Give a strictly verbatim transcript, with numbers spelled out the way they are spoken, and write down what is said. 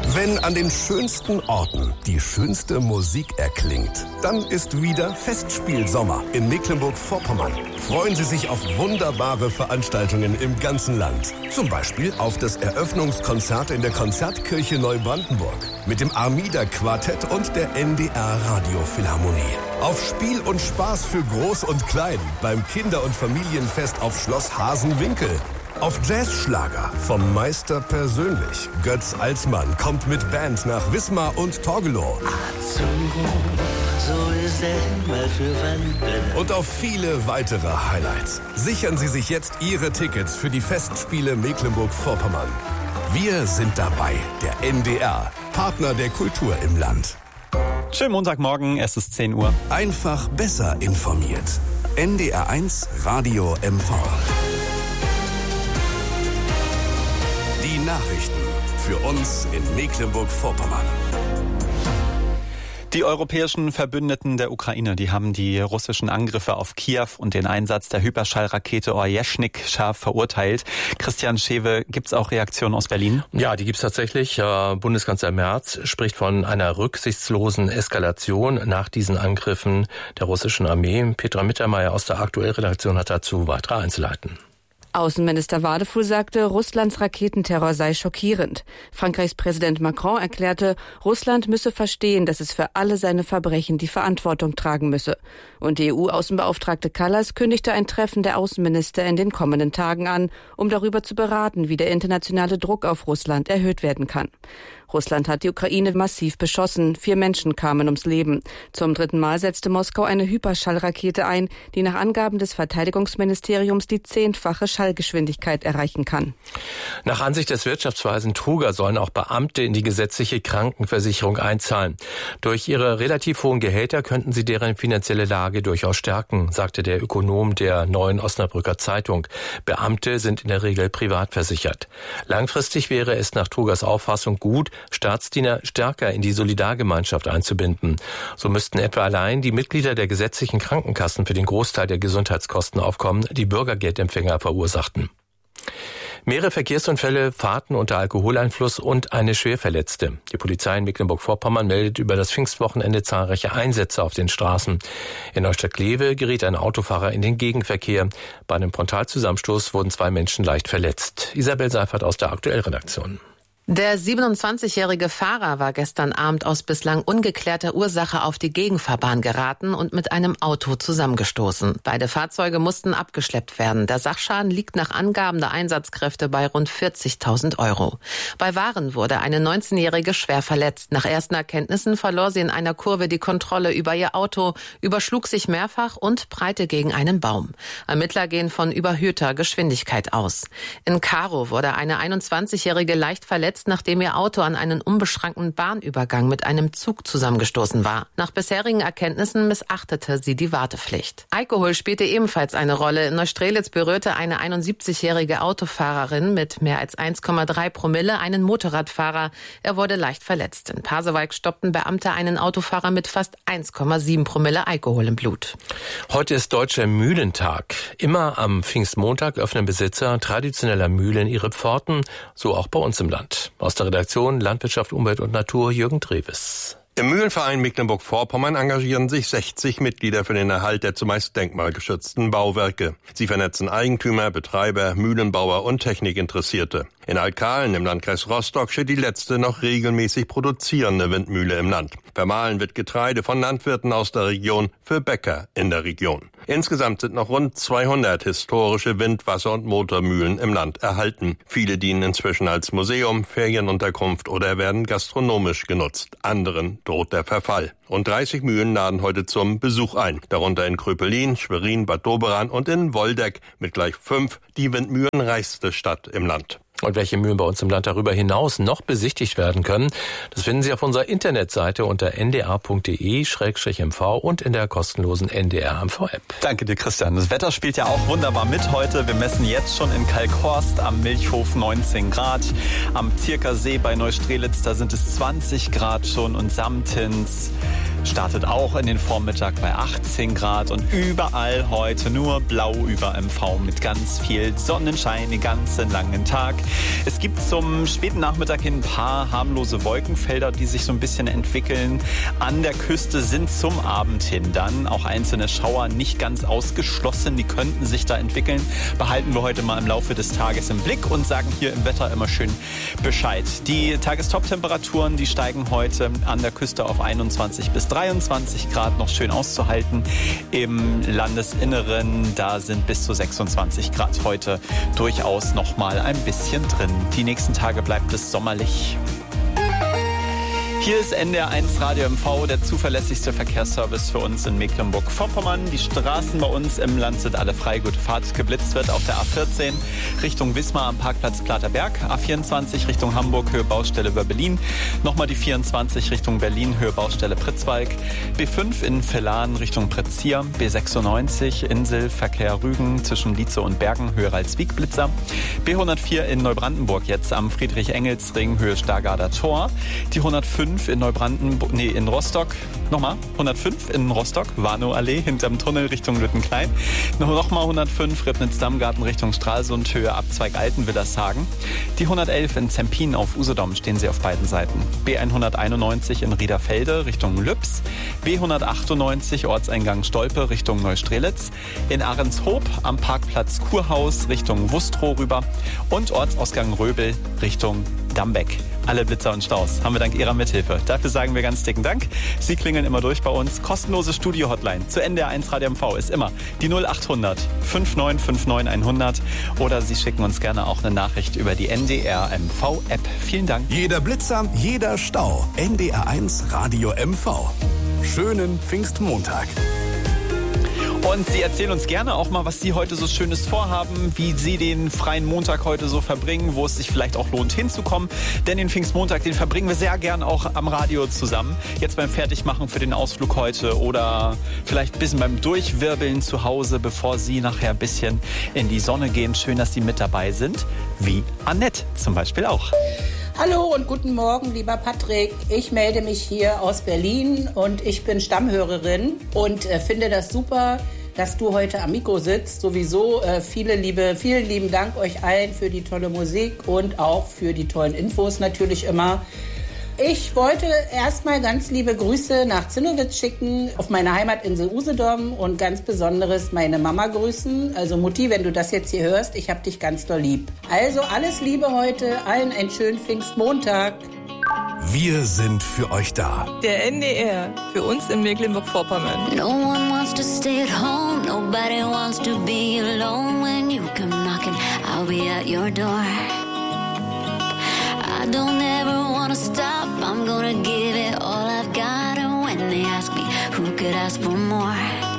Wenn an den schönsten Orten die schönste Musik erklingt, dann ist wieder Festspielsommer in Mecklenburg-Vorpommern. Freuen Sie sich auf wunderbare Veranstaltungen im ganzen Land. Zum Beispiel auf das Eröffnungskonzert in der Konzertkirche Neubrandenburg mit dem Armida-Quartett und der N D R-Radiophilharmonie. Auf Spiel und Spaß für Groß und Klein beim Kinder- und Familienfest auf Schloss Hasenwinkel. Auf Jazzschlager vom Meister persönlich. Götz Alsmann kommt mit Band nach Wismar und Torgelow. Und auf viele weitere Highlights. Sichern Sie sich jetzt Ihre Tickets für die Festspiele Mecklenburg-Vorpommern. Wir sind dabei, der N D R, Partner der Kultur im Land. Schönen Montagmorgen, es ist zehn Uhr. Einfach besser informiert. N D R eins Radio M V. Die Nachrichten für uns in Mecklenburg-Vorpommern. Die europäischen Verbündeten der Ukraine, die haben die russischen Angriffe auf Kiew und den Einsatz der Hyperschallrakete Orjeschnik scharf verurteilt. Christian Schewe, gibt's auch Reaktionen aus Berlin? Ja, die gibt's tatsächlich. Bundeskanzler Merz spricht von einer rücksichtslosen Eskalation nach diesen Angriffen der russischen Armee. Petra Mittermeier aus der Aktuellredaktion hat dazu weitere Einzelheiten. Außenminister Wadefuhl sagte, Russlands Raketenterror sei schockierend. Frankreichs Präsident Macron erklärte, Russland müsse verstehen, dass es für alle seine Verbrechen die Verantwortung tragen müsse. Und die E U-Außenbeauftragte Kallas kündigte ein Treffen der Außenminister in den kommenden Tagen an, um darüber zu beraten, wie der internationale Druck auf Russland erhöht werden kann. Russland hat die Ukraine massiv beschossen. Vier Menschen kamen ums Leben. Zum dritten Mal setzte Moskau eine Hyperschallrakete ein, die nach Angaben des Verteidigungsministeriums die zehnfache Schallgeschwindigkeit erreichen kann. Nach Ansicht des Wirtschaftsweisen Truger sollen auch Beamte in die gesetzliche Krankenversicherung einzahlen. Durch ihre relativ hohen Gehälter könnten sie deren finanzielle Lage durchaus stärken, sagte der Ökonom der Neuen Osnabrücker Zeitung. Beamte sind in der Regel privat versichert. Langfristig wäre es nach Trugers Auffassung gut, Staatsdiener stärker in die Solidargemeinschaft einzubinden. So müssten etwa allein die Mitglieder der gesetzlichen Krankenkassen für den Großteil der Gesundheitskosten aufkommen, die Bürgergeldempfänger verursachten. Mehrere Verkehrsunfälle, Fahrten unter Alkoholeinfluss und eine Schwerverletzte. Die Polizei in Mecklenburg-Vorpommern meldet über das Pfingstwochenende zahlreiche Einsätze auf den Straßen. In Neustadt-Glewe geriet ein Autofahrer in den Gegenverkehr. Bei einem Frontalzusammenstoß wurden zwei Menschen leicht verletzt. Isabel Seifert aus der Aktuellredaktion. Der siebenundzwanzigjährige Fahrer war gestern Abend aus bislang ungeklärter Ursache auf die Gegenfahrbahn geraten und mit einem Auto zusammengestoßen. Beide Fahrzeuge mussten abgeschleppt werden. Der Sachschaden liegt nach Angaben der Einsatzkräfte bei rund vierzigtausend Euro. Bei Waren wurde eine neunzehnjährige schwer verletzt. Nach ersten Erkenntnissen verlor sie in einer Kurve die Kontrolle über ihr Auto, überschlug sich mehrfach und prallte gegen einen Baum. Ermittler gehen von überhöhter Geschwindigkeit aus. In Karow wurde eine einundzwanzigjährige leicht verletzt, nachdem ihr Auto an einen unbeschrankten Bahnübergang mit einem Zug zusammengestoßen war. Nach bisherigen Erkenntnissen missachtete sie die Wartepflicht. Alkohol spielte ebenfalls eine Rolle. In Neustrelitz berührte eine einundsiebzigjährige Autofahrerin mit mehr als eins Komma drei Promille einen Motorradfahrer. Er wurde leicht verletzt. In Pasewalk stoppten Beamte einen Autofahrer mit fast eins Komma sieben Promille Alkohol im Blut. Heute ist Deutscher Mühlentag. Immer am Pfingstmontag öffnen Besitzer traditioneller Mühlen ihre Pforten, so auch bei uns im Land. Aus der Redaktion Landwirtschaft, Umwelt und Natur Jürgen Treves. Im Mühlenverein Mecklenburg-Vorpommern engagieren sich sechzig Mitglieder für den Erhalt der zumeist denkmalgeschützten Bauwerke. Sie vernetzen Eigentümer, Betreiber, Mühlenbauer und Technikinteressierte. In Altkahlen im Landkreis Rostock steht die letzte noch regelmäßig produzierende Windmühle im Land. Vermahlen wird Getreide von Landwirten aus der Region für Bäcker in der Region. Insgesamt sind noch rund zweihundert historische Wind-, Wasser- und Motormühlen im Land erhalten. Viele dienen inzwischen als Museum, Ferienunterkunft oder werden gastronomisch genutzt. Anderen droht der Verfall. Und dreißig Mühlen laden heute zum Besuch ein. Darunter in Kröpelin, Schwerin, Bad Doberan und in Woldeck mit gleich fünf die windmühlenreichste Stadt im Land. Und welche Mühlen bei uns im Land darüber hinaus noch besichtigt werden können, das finden Sie auf unserer Internetseite unter n d r punkt d e slash m v und in der kostenlosen N D R M V-App. Danke dir, Christian. Das Wetter spielt ja auch wunderbar mit heute. Wir messen jetzt schon in Kalkhorst am Milchhof neunzehn Grad. Am Zirkersee bei Neustrelitz, da sind es zwanzig Grad schon und Samtens startet auch in den Vormittag bei achtzehn Grad und überall heute nur blau über M V mit ganz viel Sonnenschein den ganzen langen Tag. Es gibt zum späten Nachmittag hin ein paar harmlose Wolkenfelder, die sich so ein bisschen entwickeln. An der Küste sind zum Abend hin dann auch einzelne Schauer nicht ganz ausgeschlossen. Die könnten sich da entwickeln. Behalten wir heute mal im Laufe des Tages im Blick und sagen hier im Wetter immer schön Bescheid. Die Tagestop-Temperaturen, die steigen heute an der Küste auf einundzwanzig bis dreiundzwanzig Grad, noch schön auszuhalten. Im Landesinneren, da sind bis zu sechsundzwanzig Grad heute durchaus noch mal ein bisschen drin. Die nächsten Tage bleibt es sommerlich. Hier ist N D R eins Radio M V, der zuverlässigste Verkehrsservice für uns in Mecklenburg-Vorpommern. Die Straßen bei uns im Land sind alle frei, gute Fahrt. Geblitzt wird auf der A vierzehn Richtung Wismar am Parkplatz Platerberg, A vierundzwanzig Richtung Hamburg, Höhe Baustelle Wörbelin, nochmal die vierundzwanzig Richtung Berlin, Höhe Baustelle Pritzwalk, B fünf in Villan Richtung Pretzier, B sechsundneunzig Insel, Verkehr Rügen zwischen Lietze und Bergen, Höhe Ralswiek Blitzer, B hundertvier in Neubrandenburg jetzt am Friedrich-Engels-Ring, Höhe Stargarder Tor, die hundertfünf in Neubrandenburg, nee, in Rostock, nochmal, hundertfünf in Rostock, Warnow-Allee, hinterm Tunnel Richtung Lüttenklein, nochmal hundertfünf Ribnitz-Dammgarten Richtung Stralsund, Höhe Abzweig Altenwillershagen, die hundertelf in Zempin auf Usedom stehen sie auf beiden Seiten, B hunderteinundneunzig in Riederfelde Richtung Lübs, B hundertachtundneunzig Ortseingang Stolpe Richtung Neustrelitz, in Ahrenshoop am Parkplatz Kurhaus Richtung Wustrow rüber und Ortsausgang Röbel Richtung Dambeck. Alle Blitzer und Staus haben wir dank Ihrer Mithilfe. Dafür sagen wir ganz dicken Dank. Sie klingeln immer durch bei uns. Kostenlose Studio-Hotline zu N D R eins Radio M V ist immer die null achthundert neunundfünfzig neunundfünfzig hundert oder Sie schicken uns gerne auch eine Nachricht über die N D R M V-App. Vielen Dank. Jeder Blitzer, jeder Stau. N D R eins Radio M V. Schönen Pfingstmontag. Und Sie erzählen uns gerne auch mal, was Sie heute so Schönes vorhaben, wie Sie den freien Montag heute so verbringen, wo es sich vielleicht auch lohnt hinzukommen. Denn den Pfingstmontag, den verbringen wir sehr gern auch am Radio zusammen. Jetzt beim Fertigmachen für den Ausflug heute oder vielleicht ein bisschen beim Durchwirbeln zu Hause, bevor Sie nachher ein bisschen in die Sonne gehen. Schön, dass Sie mit dabei sind, wie Annette zum Beispiel auch. Hallo und guten Morgen, lieber Patrick. Ich melde mich hier aus Berlin und ich bin Stammhörerin und äh, finde das super, dass du heute am Mikro sitzt. Sowieso äh, viele liebe, vielen lieben Dank euch allen für die tolle Musik und auch für die tollen Infos natürlich immer. Ich wollte erstmal ganz liebe Grüße nach Zinnowitz schicken, auf meine Heimatinsel Usedom und ganz besonderes meine Mama grüßen. Also Mutti, wenn du das jetzt hier hörst, ich hab dich ganz doll lieb. Also alles Liebe heute, allen einen schönen Pfingstmontag. Wir sind für euch da. Der N D R, für uns in Mecklenburg-Vorpommern. No one wants to stay at home, nobody wants to be alone. When you come knocking, I'll be at your door. I don't ever wanna stop, I'm gonna give it all I've got. And when they ask me, who could ask for more?